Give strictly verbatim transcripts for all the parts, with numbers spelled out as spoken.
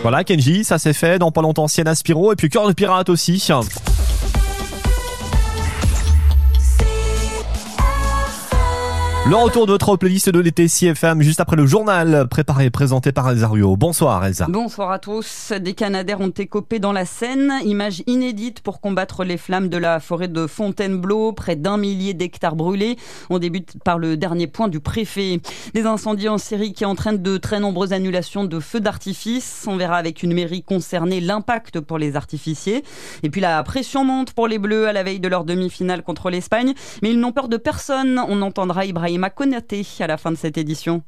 Voilà Kenji, ça c'est fait. Dans pas longtemps Sienna Spiro et puis Cœur de Pirate aussi. Le retour de votre playlist de l'été C F M juste après le journal préparé et présenté par Elsa Ruot. Bonsoir Elsa. Bonsoir à tous. Des Canadaires ont écopé dans la Seine. Image inédite pour combattre les flammes de la forêt de Fontainebleau. Près d'un millier d'hectares brûlés. On débute par le dernier point du préfet. Des incendies en série qui entraînent de très nombreuses annulations de feux d'artifice. On verra avec une mairie concernée l'impact pour les artificiers. Et puis la pression monte pour les Bleus à la veille de leur demi-finale contre l'Espagne. Mais ils n'ont peur de personne. On entendra Ibrahim Konaté à la fin de cette édition.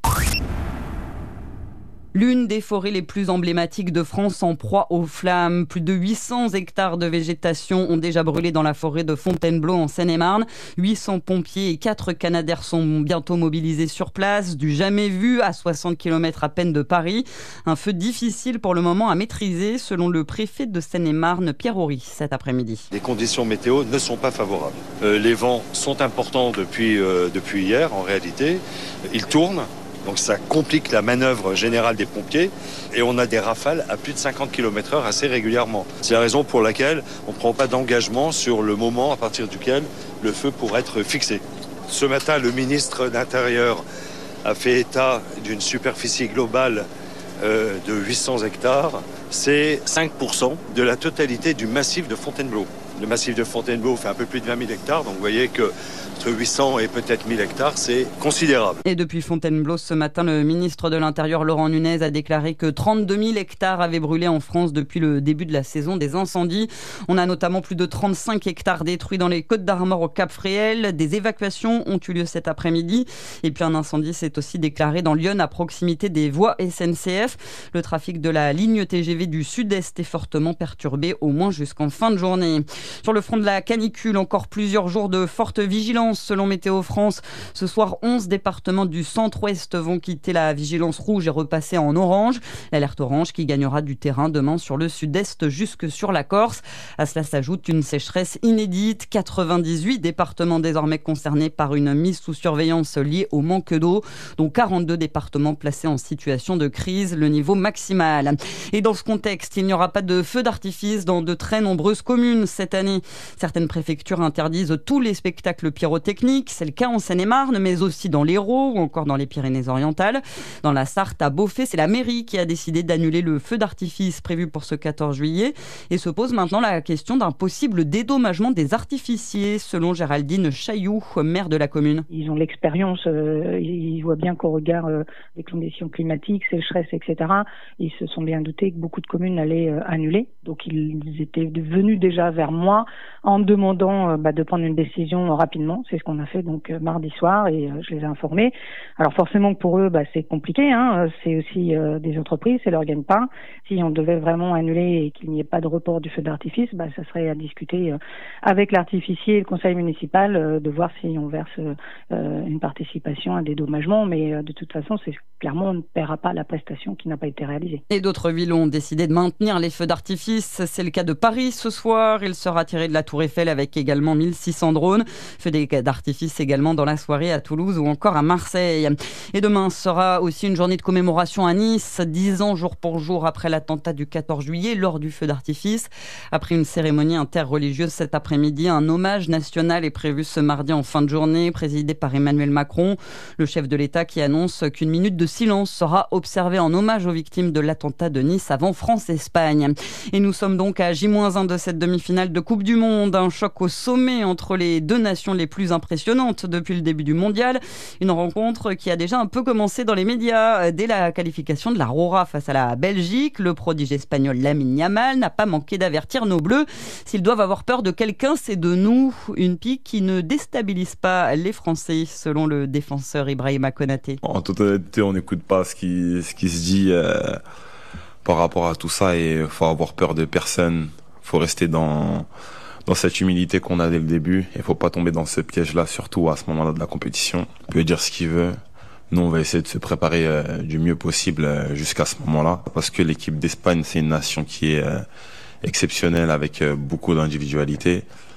L'une des forêts les plus emblématiques de France en proie aux flammes. Plus de huit cents hectares de végétation ont déjà brûlé dans la forêt de Fontainebleau en Seine-et-Marne. huit cents pompiers et quatre Canadaires sont bientôt mobilisés sur place. Du jamais vu à soixante kilomètres à peine de Paris. Un feu difficile pour le moment à maîtriser selon le préfet de Seine-et-Marne, Pierre Horry, cet après-midi. Les conditions météo ne sont pas favorables. Euh, les vents sont importants depuis, euh, depuis hier en réalité. Ils tournent. Donc ça complique la manœuvre générale des pompiers et on a des rafales à plus de cinquante kilomètres heure assez régulièrement. C'est la raison pour laquelle on ne prend pas d'engagement sur le moment à partir duquel le feu pourrait être fixé. Ce matin, le ministre de l'Intérieur a fait état d'une superficie globale euh, de huit cents hectares. C'est cinq pour cent de la totalité du massif de Fontainebleau. Le massif de Fontainebleau fait un peu plus de vingt mille hectares, donc vous voyez que entre huit cents et peut-être mille hectares, c'est considérable. Et depuis Fontainebleau, ce matin, le ministre de l'Intérieur, Laurent Nunez, a déclaré que trente-deux mille hectares avaient brûlé en France depuis le début de la saison des incendies. On a notamment plus de trente-cinq hectares détruits dans les Côtes-d'Armor au Cap-Fréhel. Des évacuations ont eu lieu cet après-midi. Et puis un incendie s'est aussi déclaré dans l'Yonne à proximité des voies S N C F. Le trafic de la ligne T G V du Sud-Est est fortement perturbé, au moins jusqu'en fin de journée. Sur le front de la canicule, encore plusieurs jours de forte vigilance selon Météo France. Ce soir, onze départements du centre-ouest vont quitter la vigilance rouge et repasser en orange. L'alerte orange qui gagnera du terrain demain sur le sud-est jusque sur la Corse. À cela s'ajoute une sécheresse inédite. quatre-vingt-dix-huit départements désormais concernés par une mise sous surveillance liée au manque d'eau, dont quarante-deux départements placés en situation de crise, le niveau maximal. Et dans ce contexte, il n'y aura pas de feux d'artifice dans de très nombreuses communes cette année. Certaines préfectures interdisent tous les spectacles pyrotechniques. C'est le cas en Seine-et-Marne, mais aussi dans l'Hérault ou encore dans les Pyrénées-Orientales. Dans la Sarthe, à Beauvais, c'est la mairie qui a décidé d'annuler le feu d'artifice prévu pour ce quatorze juillet. Et se pose maintenant la question d'un possible dédommagement des artificiers, selon Géraldine Chailloux, maire de la commune. Ils ont l'expérience, euh, ils voient bien qu'au regard euh, des conditions climatiques, sécheresse, et cetera, ils se sont bien doutés que beaucoup de communes allaient euh, annuler. Donc ils étaient venus déjà vers moi en me demandant euh, bah, de prendre une décision rapidement. C'est ce qu'on a fait donc euh, mardi soir et euh, je les ai informés. Alors forcément que pour eux, bah, c'est compliqué. Hein, c'est aussi euh, des entreprises, c'est leur gagne-pain. Si on devait vraiment annuler et qu'il n'y ait pas de report du feu d'artifice, bah, ça serait à discuter euh, avec l'artificier et le conseil municipal euh, de voir si on verse euh, une participation, un dédommagement. Mais euh, de toute façon, c'est clairement on ne paiera pas la prestation qui n'a pas été réalisée. Et d'autres villes ont décidé de maintenir les feux d'artifice. C'est le cas de Paris ce soir. Il sera tiré de la Tour Eiffel avec également mille six cents drones. Feux d'artifice également dans la soirée à Toulouse ou encore à Marseille. Et demain sera aussi une journée de commémoration à Nice, dix ans jour pour jour après l'attentat du quatorze juillet lors du feu d'artifice. Après une cérémonie interreligieuse cet après-midi, un hommage national est prévu ce mardi en fin de journée, présidé par Emmanuel Macron, le chef de l'État qui annonce qu'une minute de silence sera observée en hommage aux victimes de l'attentat de Nice avant France-Espagne. Et nous sommes donc à J moins un de cette demi-finale de Coupe du Monde, un choc au sommet entre les deux nations les plus impressionnantes depuis le début du mondial. Une rencontre qui a déjà un peu commencé dans les médias dès la qualification de la Rora face à la Belgique. Le prodige espagnol Lamine Yamal n'a pas manqué d'avertir nos Bleus. S'ils doivent avoir peur de quelqu'un, c'est de nous. Une pique qui ne déstabilise pas les Français, selon le défenseur Ibrahim Konaté. En toute honnêteté, on n'écoute pas ce qui, ce qui se dit euh, par rapport à tout ça et il faut avoir peur de personne. Il faut rester dans... dans cette humilité qu'on a dès le début. Il faut pas tomber dans ce piège-là, surtout à ce moment-là de la compétition. Il peut dire ce qu'il veut. Nous, on va essayer de se préparer euh, du mieux possible euh, jusqu'à ce moment-là. Parce que l'équipe d'Espagne, c'est une nation qui est euh, exceptionnelle avec euh, beaucoup d'individualité.